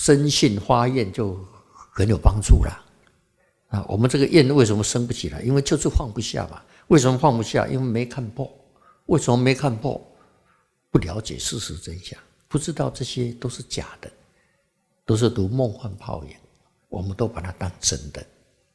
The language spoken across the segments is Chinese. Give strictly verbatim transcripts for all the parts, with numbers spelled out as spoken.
生信发愿就很有帮助了啊。我们这个愿为什么生不起来？因为就是放不下嘛。为什么放不下？因为没看破。为什么没看破？不了解事实真相，不知道这些都是假的，都是如梦幻泡影，我们都把它当真的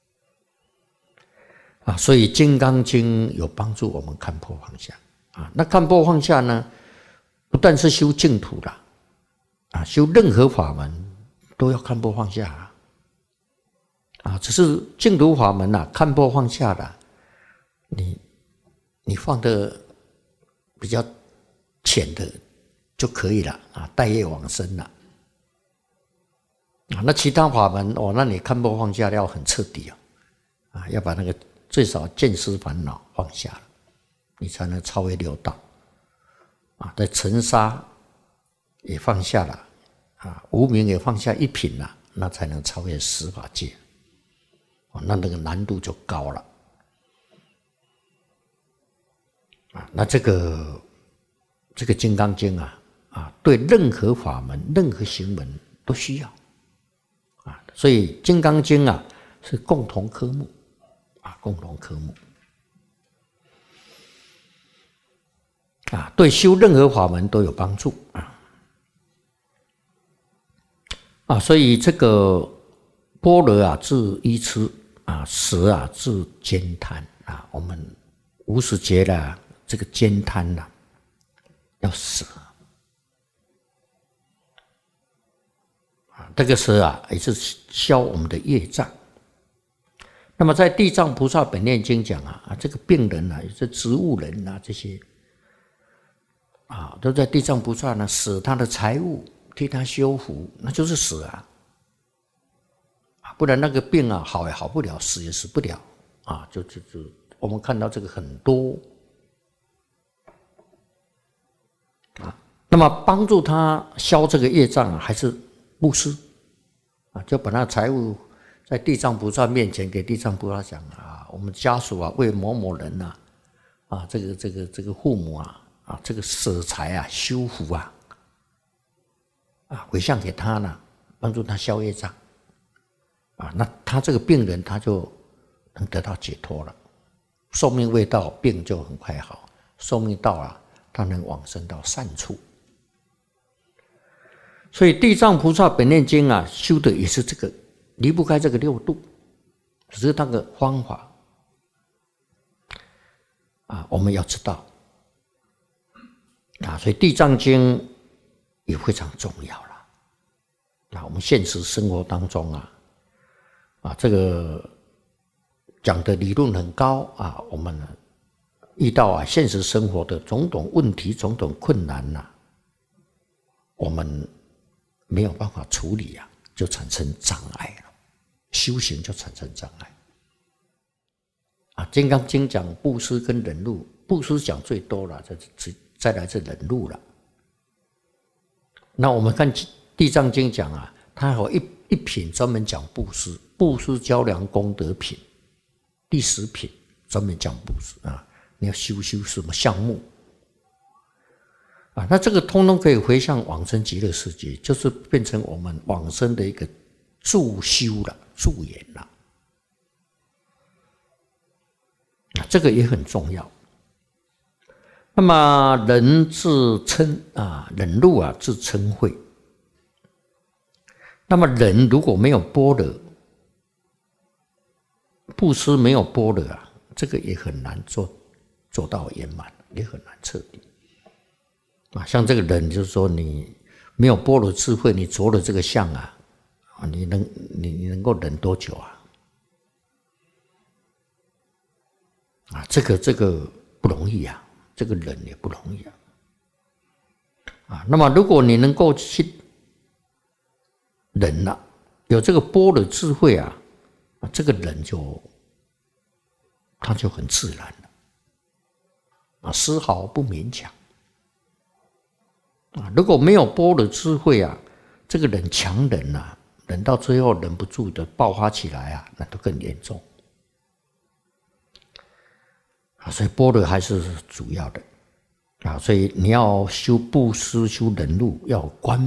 啊。所以《金刚经》有帮助我们看破放下啊。那看破放下呢，不但是修净土啦，啊，修任何法门都要看破放下啊。啊，只是净土法门啊，看破放下啦，你你放的比较浅的就可以了啊，待业往生了啊。那其他法门哦，那你看破放下要很彻底哦，啊，要把那个最少见思烦恼放下了，你才能超越六道啊。在尘沙也放下了啊，无明也放下一品了，那才能超越十法界哦，那那个难度就高了啊。那这个。这个《金刚经》啊，啊，对任何法门、任何行门都需要啊，所以《金刚经》啊是共同科目啊，共同科目啊，对修任何法门都有帮助啊啊，所以这个般若啊，治愚痴啊，舍啊，治慳贪啊，我们无始劫的这个慳贪呐。要舍啊，这个舍啊，也是消我们的业障。那么在《地藏菩萨本愿经》讲啊，啊，这个病人啊，也是植物人啊，这些啊，都在地藏菩萨呢舍他的财物，替他修福，那就是舍啊，啊，不然那个病啊，好也好不了，死也死不了啊，就就就我们看到这个很多。那么帮助他消这个业障啊，还是布施啊，就把那财物在地藏菩萨面前给地藏菩萨讲啊，我们家属啊为某某人呐啊，这个这个这个父母啊啊这个舍财啊修福啊啊回向给他呢，帮助他消业障啊，那他这个病人他就能得到解脱了，寿命未到病就很快好，寿命到了他能往生到善处。所以《地藏菩萨本愿经》啊，修的也是这个，离不开这个六度，只是那个方法啊，我们要知道啊。所以《地藏经》也非常重要了啊。我们现实生活当中啊，啊，这个讲的理论很高啊，我们遇到啊现实生活的种种问题、种种困难呐、啊，我们没有办法处理啊，就产生障碍了，修行就产生障碍。啊，《金刚经》讲布施跟忍辱，布施讲最多了，再再来是忍辱了。那我们看《地藏经》讲啊，它有一一品专门讲布施，布施交良功德品，第十品专门讲布施啊，你要修修什么项目？啊，那这个通通可以回向往生极乐世界，就是变成我们往生的一个助修了、助缘了。啊，这个也很重要。那么人自嗔啊，忍辱啊，自嗔恚。那么人如果没有般若，布施没有般若啊，这个也很难做做到圆满，也很难彻底。啊，像这个人，就是说你没有般若智慧，你着了这个相啊，你能你你能够忍多久啊？啊，这个这个不容易啊，这个忍也不容易啊。啊，那么如果你能够去忍了、啊，有这个般若智慧啊，这个忍就他就很自然了，啊，丝毫不勉强。啊，如果没有般若智慧啊，这个人强忍啊，忍到最后忍不住的爆发起来啊，那都更严重啊。所以般若还是主要的啊，所以你要修布施、修忍辱，要观